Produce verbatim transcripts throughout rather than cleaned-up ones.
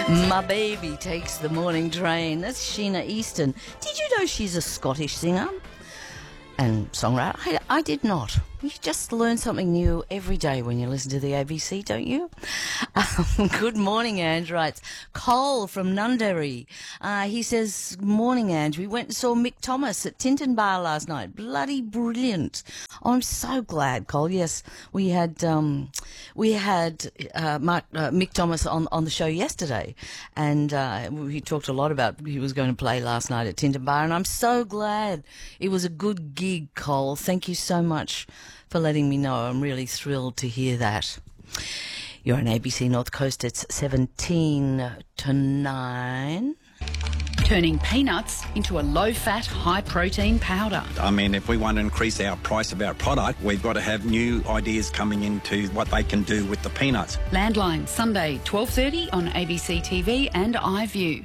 My baby takes the morning train. That's Sheena Easton. Did you know she's a Scottish singer and songwriter? I, I did not. You just learn something new every day when you listen to the A B C, don't you? Um, good morning, Ange writes. Cole from Nunderry. Uh, he says, morning, Ange. We went and saw Mick Thomas at Tintin Bar last night. Bloody brilliant. Oh, I'm so glad, Cole. Yes, we had um, we had uh, Mark, uh, Mick Thomas on, on the show yesterday, and uh, we talked a lot about he was going to play last night at Tintin Bar, and I'm so glad it was a good gig, Cole. Thank you so much for letting me know. I'm really thrilled to hear that. You're on A B C North Coast. It's seventeen to nine. Turning peanuts into a low-fat, high-protein powder. I mean, if we want to increase our price of our product, we've got to have new ideas coming into what they can do with the peanuts. Landline, Sunday, twelve thirty on A B C T V and iView.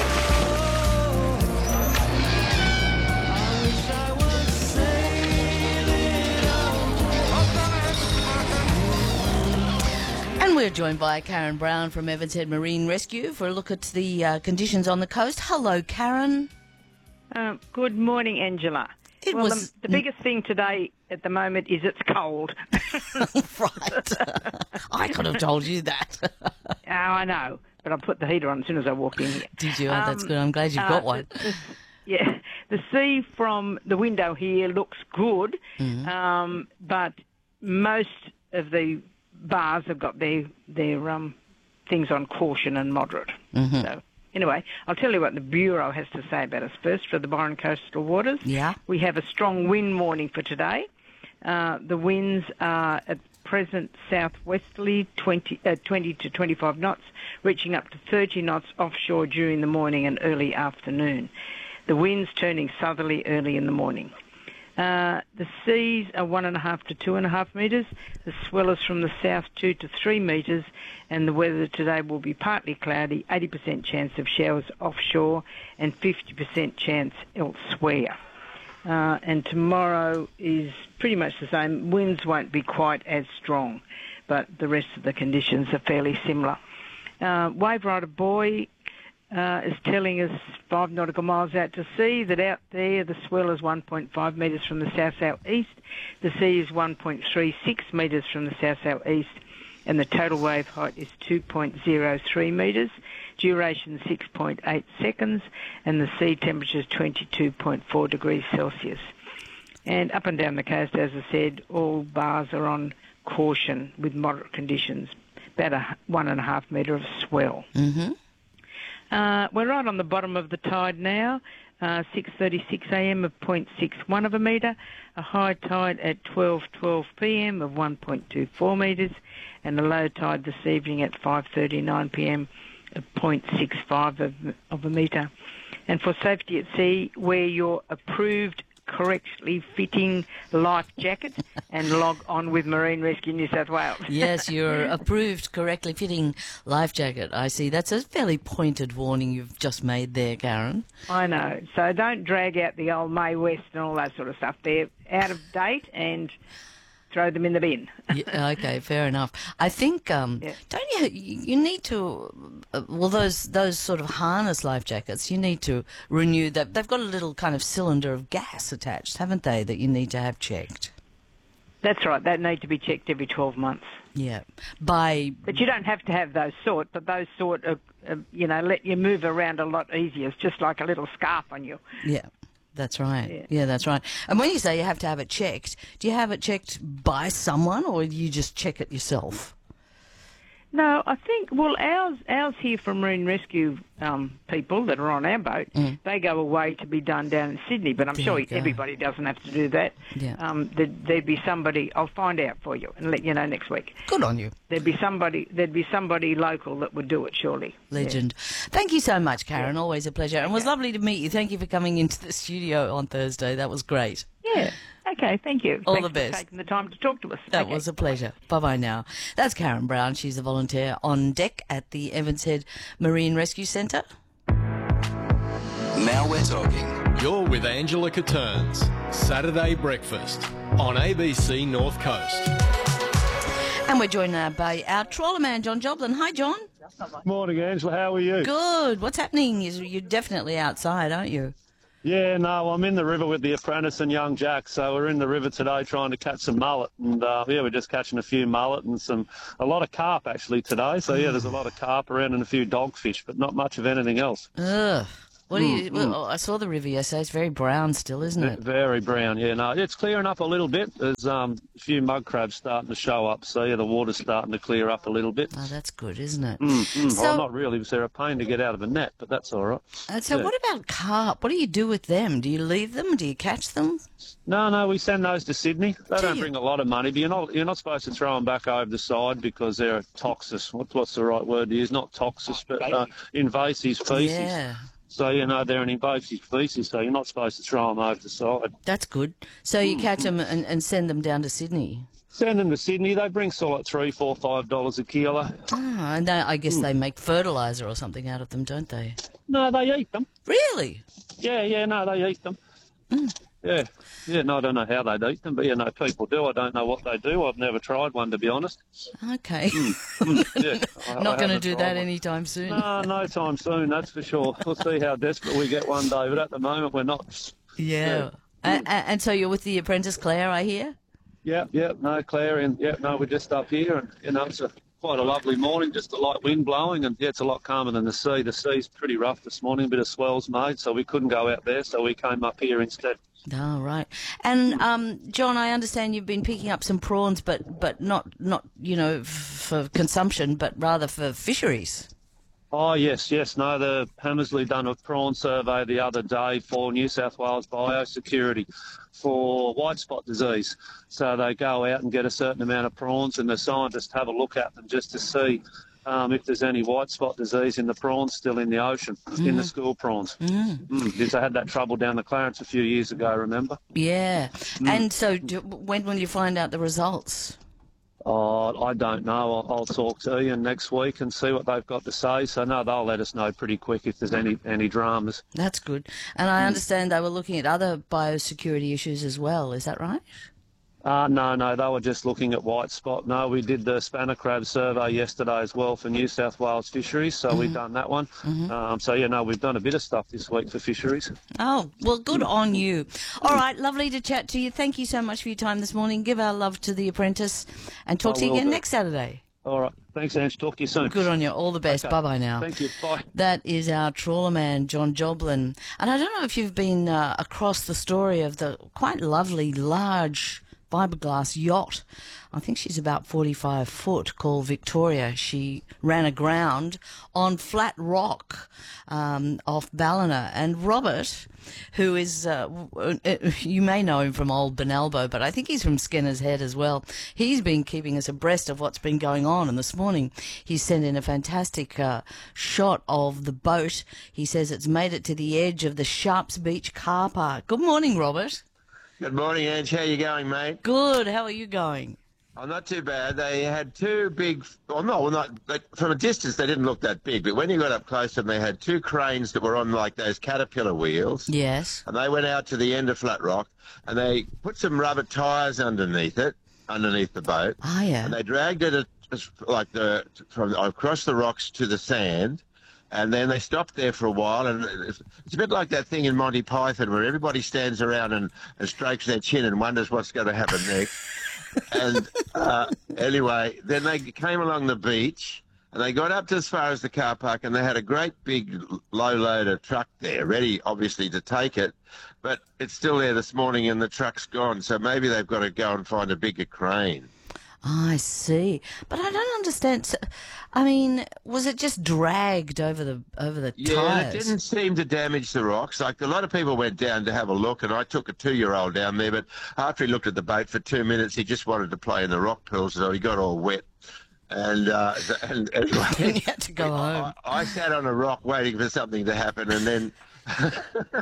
We're joined by Karen Brown from Evans Head Marine Rescue for a look at the uh, conditions on the coast. Hello, Karen. Uh, good morning, Angela. It well, was the, the biggest thing today at the moment is it's cold. Right. I could have told you that. Oh, I know, but I put the heater on as soon as I walked in here. Did you? Oh, Um, that's good. I'm glad you've uh, got one. the- the- yeah, the sea from the window here looks good, Mm-hmm. um, but most of the bars have got their their um, things on caution and moderate. Mm-hmm. So anyway, I'll tell you what the Bureau has to say about us first for the Byron coastal waters. Yeah. We have a strong wind warning for today. Uh, the winds are at present southwesterly, twenty, uh, twenty to twenty-five knots, reaching up to thirty knots offshore during the morning and early afternoon. The winds turning southerly early in the morning. Uh, the seas are one and a half to two and a half metres. The swell is from the south two to three metres, and the weather today will be partly cloudy, eighty percent chance of showers offshore, and fifty percent chance elsewhere. Uh, and tomorrow is pretty much the same. Winds won't be quite as strong, but the rest of the conditions are fairly similar. Uh, Wave Rider Boy Uh, is telling us five nautical miles out to sea that out there the swell is one point five metres from the south-south-east, the sea is one point three six metres from the south-south-east, and the total wave height is two point zero three metres, duration six point eight seconds, and the sea temperature is twenty-two point four degrees Celsius. And up and down the coast, as I said, all bars are on caution with moderate conditions, about a one and a half metre of swell. Mm-hmm. Uh, we're right on the bottom of the tide now, uh, six thirty-six a m of zero point six one of a metre, a high tide at twelve twelve p m of one point two four metres, and a low tide this evening at five thirty-nine p m of zero point six five of, of a metre. And for safety at sea, wear your approved correctly fitting life jacket and log on with Marine Rescue New South Wales. Yes, your approved, correctly fitting life jacket. I see. That's a fairly pointed warning you've just made there, Karen. I know. So don't drag out the old May West and all that sort of stuff. They're out of date and throw them in the bin. Yeah, okay, fair enough. I think, um, Yeah. don't you, you need to, uh, well, those those sort of harness life jackets, you need to renew that. They've got a little kind of cylinder of gas attached, haven't they, that you need to have checked? That's right. They need to be checked every twelve months. Yeah. By... But you don't have to have those sort, but those sort of, uh, you know, let you move around a lot easier. It's just like a little scarf on you. Yeah. That's right. Yeah. Yeah, that's right. And when you say you have to have it checked, do you have it checked by someone or do you just check it yourself? No, I think, well, ours ours here from Marine Rescue um, people that are on our boat, Mm. they go away to be done down in Sydney, but I'm There sure you go. everybody doesn't have to do that. Yeah. Um, there'd, there'd be somebody, I'll find out for you and let you know next week. Good on you. There'd be somebody there'd be somebody local that would do it, surely. Legend. Thank you so much, Karen. Always a pleasure. And it was lovely to meet you. Thank you for coming into the studio on Thursday. That was great. Yeah. Okay, thank you. All Thanks the best. for taking the time to talk to us. That Okay. was a pleasure. Bye-bye now. That's Karen Brown. She's a volunteer on deck at the Evans Head Marine Rescue Centre. Now we're talking. You're with Angela Catterns. Saturday Breakfast on A B C North Coast. And we're joined now by our trawler man, John Joblin. Hi, John. Morning, Angela. How are you? Good. What's happening? You're you're definitely outside, aren't you? Yeah, no, I'm in the river with the apprentice and young Jack. So we're in the river today trying to catch some mullet. And, uh, yeah, we're just catching a few mullet and some a lot of carp, actually, today. So, yeah, there's a lot of carp around and a few dogfish, but not much of anything else. Ugh. What do you? Mm, Well, mm. oh, I saw the river yesterday. It's very brown still, isn't it? Very brown, yeah. No, it's clearing up a little bit. There's um, a few mud crabs starting to show up. So, yeah, the water's starting to clear up a little bit. Oh, that's good, isn't it? Mm, mm. So- well, not really, because they're a pain to get out of a net, but that's all right. Uh, so Yeah. what about carp? What do you do with them? Do you leave them? Do you catch them? No, no, we send those to Sydney. They Do don't you? bring a lot of money, but you're not you're not supposed to throw them back over the side because they're toxic. What, what's the right word to use? Not toxic, but uh, invasive species. Yeah, So, you know, they're an invasive species, so you're not supposed to throw them over the side. that's good. So you catch them and, and send them down to Sydney. Send them to Sydney. They bring salt at three, four, five dollars a kilo. Ah, and they, I guess they make fertiliser or something out of them, don't they? No, they eat them. Really? Yeah, yeah, no, they eat them. Mm. Yeah, yeah, no, I don't know how they'd eat them, but, you know, people do. I don't know what they do. I've never tried one, to be honest. Okay. Mm, yeah, I- I Not going to haven't do tried that one. anytime soon. No, no time soon, that's for sure. We'll see how desperate we get one day, but at the moment we're not. Yeah. A- a- and so you're with the apprentice Claire, I hear? Yeah, yeah, no, Claire, and yeah, no, we're just up here, and, you know, it's a, quite a lovely morning, just a light wind blowing, and yeah, it's a lot calmer than the sea. The sea's pretty rough this morning, a bit of swells made, so we couldn't go out there, so we came up here instead. Oh, right. And, um, John, I understand you've been picking up some prawns, but, but not, not, you know, f- for consumption, but rather for fisheries. Oh, yes, yes. No, the Hammersley done a prawn survey the other day for New South Wales Biosecurity for white spot disease. So they go out and get a certain amount of prawns and the scientists have a look at them just to see um, if there's any white spot disease in the prawns still in the ocean, in the school prawns. Mm. Mm, because they had that trouble down the Clarence a few years ago, remember? Yeah. And so do, when will you find out the results? Oh, I don't know. I'll, I'll talk to Ian next week and see what they've got to say. So, no, they'll let us know pretty quick if there's any, any dramas. That's good. And I understand they were looking at other biosecurity issues as well. Is that right? Uh, no, no, they were just looking at white spot. No, we did the spanner crab survey yesterday as well for New South Wales fisheries, so we've done that one. Um, so, yeah, no, we've done a bit of stuff this week for fisheries. Oh, well, good on you. All right, lovely to chat to you. Thank you so much for your time this morning. Give our love to the apprentice and talk I to you will again do. next Saturday. All right, thanks, Ange. Talk to you soon. Good on you. All the best. Okay. Bye-bye now. Thank you. Bye. That is our trawler man, John Joblin. And I don't know if you've been uh, across the story of the quite lovely, large fiberglass yacht. I think she's about forty-five foot, called Victoria. She ran aground on flat rock um, off Ballina. And Robert, who is, uh, w- uh, you may know him from Old Benalbo, but I think he's from Skinner's Head as well. He's been keeping us abreast of what's been going on. And this morning he sent in a fantastic uh, shot of the boat. He says it's made it to the edge of the Sharps Beach car park. Good morning, Robert. Good morning, Ange. How you going, mate? Good. How are you going? Oh, not too bad. They had two big. Well, no, well, not they, from a distance. They didn't look that big, but when you got up close to them, they had two cranes that were on like those caterpillar wheels. Yes. And they went out to the end of Flat Rock, and they put some rubber tyres underneath it, underneath the boat, Oh, yeah. and they dragged it as- like the from across the rocks to the sand. And then they stopped there for a while, and it's it's a bit like that thing in Monty Python where everybody stands around and, and strokes their chin and wonders what's going to happen next. And uh, anyway, then they came along the beach, and they got up to as far as the car park, and they had a great big low-loader truck there, ready, obviously, to take it. But it's still there this morning, and the truck's gone, so maybe they've got to go and find a bigger crane. I see, but I don't understand. So, I mean, was it just dragged over the over the Yeah, tires? it didn't seem to damage the rocks. Like, a lot of people went down to have a look, and I took a two-year-old down there, but after he looked at the boat for two minutes, he just wanted to play in the rock pools, so he got all wet. And, uh, and anyway, Then you had to go home. I, I sat on a rock waiting for something to happen, and then uh,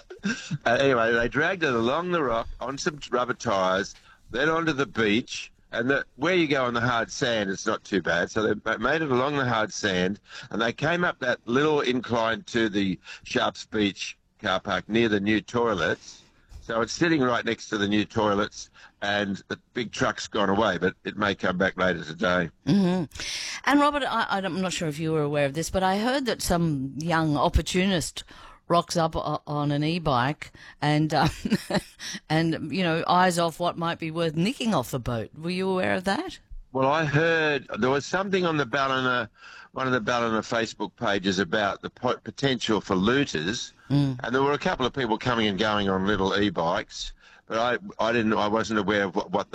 anyway, they dragged it along the rock on some rubber tyres, then onto the beach. And the, where you go on the hard sand, it's not too bad. So they made it along the hard sand, and they came up that little incline to the Sharps Beach car park near the new toilets. So it's sitting right next to the new toilets, and the big truck's gone away, but it may come back later today. Mm-hmm. And Robert, I, I'm not sure if you were aware of this, but I heard that some young opportunist rocks up on an e-bike and, um, and you know, eyes off what might be worth nicking off the boat. Were you aware of that? Well, I heard there was something on the Ballina, one of the Ballina Facebook pages about the po- potential for looters, mm. and there were a couple of people coming and going on little e-bikes, but I, I didn't, I wasn't aware of what, what the